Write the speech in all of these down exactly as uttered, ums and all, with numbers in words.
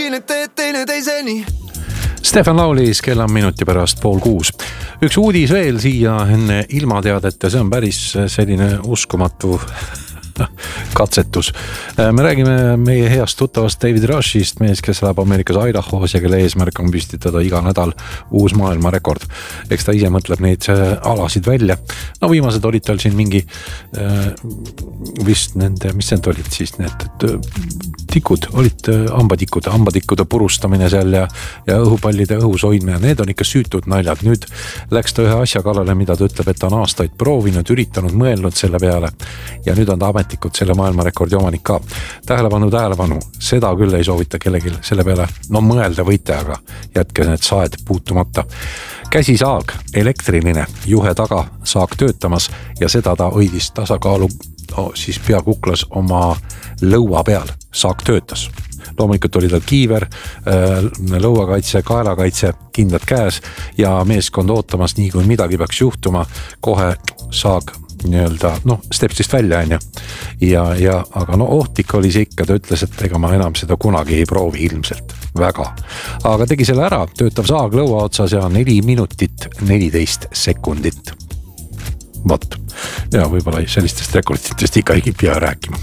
milline teed teine teiseni. Stefan Laulis, kell on minuti pärast pool kuus. Üks uudis veel siia enne ilmateadet ja see on päris selline uskumatu katsetus. Me räägime meie heast tuttavast David Rushist, mees, kes elab Ameerikas Idahos ja kelle eesmärk on püstitada iga nädal uus maailma rekord. Eks ta ise mõtleb neid alasid välja. No viimased olid tal siin mingi äh, vist nende, mis need olid siis need tikud, olid ambatikud, ambatikkude purustamine seal ja, ja õhupallide õhus hoidmine. Need on ikka süütud naljad. Nüüd läks ta ühe asja kallale, mida ta ütleb, et ta on aastaid proovinud, üritanud, mõelnud selle peale ja nüüd on ta ametlikult selle maailmarekordi omanik ka. Tähelepanu, tähelepanu, seda küll ei soovita kellelgi selle peale, no mõelda võite, aga jätke need saed puutumata. Käsisaag, elektriline, juhe taga, saag töötamas ja seda ta hoidis tasakaalu no, siis pea kuklas oma lõua peal. Saag töötas. Loomulikult oli tal kiiver, lõuakaitse, kaelakaitse, kindlad käes ja meeskond ootamas nii kui midagi peaks juhtuma, kohe saag nii-öelda, noh, stepsist välja on ja. ja, ja, aga no ohtlik oli see ikka, ta ütles, et ega ma enam seda kunagi ei proovi ilmselt, väga. Aga tegi selle ära, töötav saag lõua otsas ja neli minutit neliteist sekundit. Vot, ja võib-olla sellistest rekorditest ikka ei pea rääkima.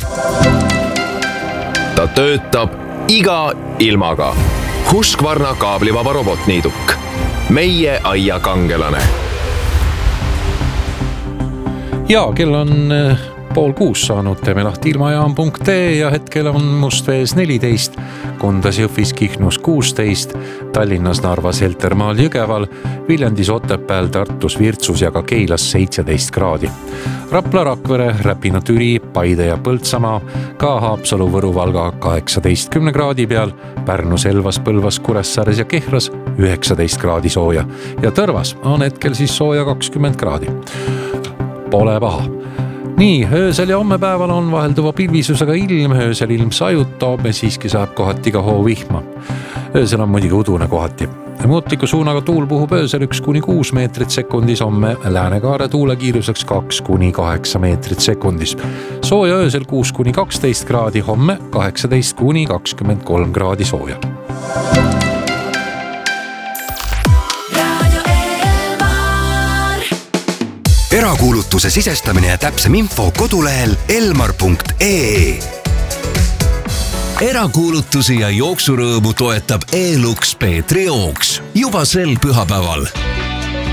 Ta töötab iga ilmaga. Husqvarna kaablivaba robotniiduk. Meie aia kangelane. Ja, kell on pool kuus saanud, teeme lahti ilmajaam punkt ee ja hetkel on Mustvees neliteist, Kundas, Jõhvis, Kihnus kuusteist, Tallinnas, Narvas, Heltermaal, Jõgeval, Viljandis, Otepääl, Tartus, Virtsus ja ka Keilas seitseteist kraadi. Rapla, Rakvere, Räpina, Türi, Paide ja Põltsamaa, ka Haapsalu, Võru, Valga kaheksateistkümne kraadi peal, Pärnu, Selvas, Põlvas, Kuressaares ja Kehras üheksateist kraadi sooja ja Tõrvas on hetkel siis sooja kakskümmend kraadi. Pole paha. Nii, öösel ja homme päeval on vahelduva pilvisusega ilm, öösel ilm sajutab ja siiski saab kohati ka hoo vihma. Öösel on muidugi udune kohati. Muutliku suunaga tuul puhub öösel üks kuni kuus meetrit sekundis, homme läänekaare tuule kiiruseks kaks kuni kaheksa meetrit sekundis. Sooja öösel kuus kuni kaksteist kraadi, homme kaheksateist kuni kakskümmend kolm kraadi sooja. Erakuulutuse sisestamine ja täpsem info kodulehel elmar punkt ee. Erakuulutusi ja jooksurõõmu toetab E-Lux Peetri jooks juba sel pühapäeval.